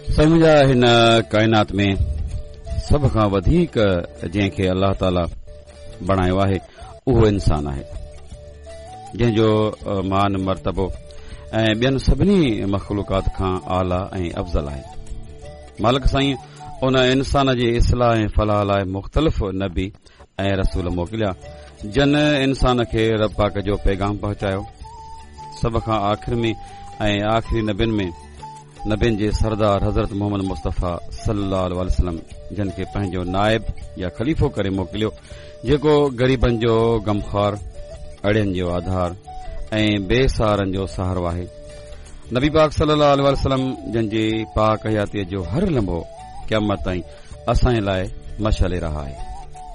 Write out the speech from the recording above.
मुंहिंजा हिन काइनात में सभ खां वधीक जंहिंखे अल्लाह ताला बणायो आहे उहो इंसान आहे, जंहिंजो मान मर्तबो ऐं ॿियनि सभिनी मख़लूक़ात खां आला ऐं अफ़ज़ल आहे। मालिक साईं उन इंसान जे इस्लाह ऐं फलाह लाइ मुख़्तलिफ़ नबी ऐं रसूल मोकिलिया, जन इंसान खे रब पाक जो पैगाम पहुचायो। सभ खां आख़िर में ऐं आख़िरी नबियुनि जे सरदार हज़रत मोहम्मद मुस्तफ़ा सल्लल्लाहु अलैहि वसल्लम जिन खे पंहिंजो नाइब या ख़लीफ़ो करे मोकिलियो, जेको ग़रीबनि जो गमख़ार, अड़ियनि जो आधार ऐं बेसहारनि जो सहारो आहे। नबी पाक सल्लल्लाहु अलैहि वसल्लम जंहिंजी पाक हयातीअ जो हर लम्हो क़यामत ताईं असांजे लाइ मशाले रहा आहे।